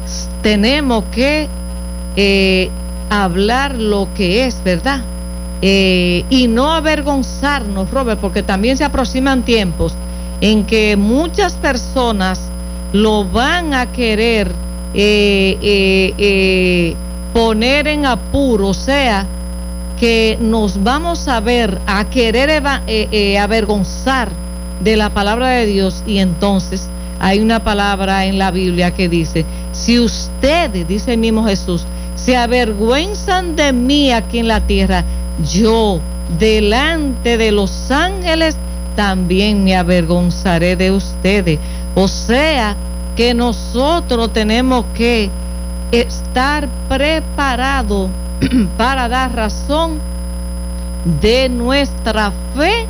tenemos que hablar lo que es, ¿verdad? Y no avergonzarnos, Robert, porque también se aproximan tiempos en que muchas personas lo van a querer poner en apuro, o sea, que nos vamos a ver, a querer avergonzar de la palabra de Dios. Y entonces hay una palabra en la Biblia que dice: si ustedes, dice el mismo Jesús, se avergüenzan de mí aquí en la tierra, yo delante de los ángeles también me avergonzaré de ustedes. O sea que nosotros tenemos que estar preparados para dar razón de nuestra fe